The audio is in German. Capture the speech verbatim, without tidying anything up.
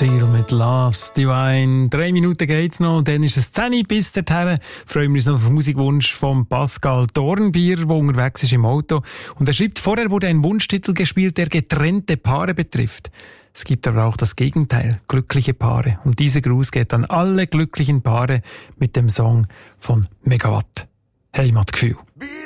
Seal mit Love's Divine. Drei Minuten geht's noch und dann ist es zehn bis dorthin. Freuen wir uns noch auf den Musikwunsch von Pascal Dornbier, der unterwegs ist im Auto. Und er schreibt, vorher wurde ein Wunschtitel gespielt, der getrennte Paare betrifft. Es gibt aber auch das Gegenteil, glückliche Paare. Und dieser Gruß geht an alle glücklichen Paare mit dem Song von Megawatt. Heimatgefühl.